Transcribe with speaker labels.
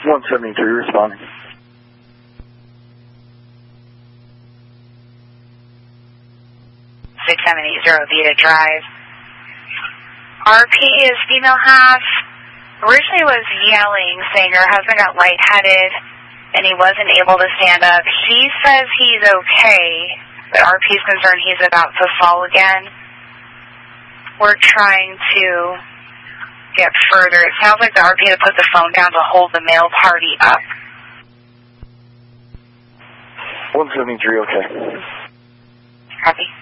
Speaker 1: 173 responding.
Speaker 2: 6780 Vita Drive. RP is female half. Originally was yelling, saying her husband got lightheaded and he wasn't able to stand up. She says he's okay, but RP is concerned he's about to fall again. We're trying to get further. It sounds like the RP had put the phone down to hold the male party up.
Speaker 1: 173, okay.
Speaker 2: Copy.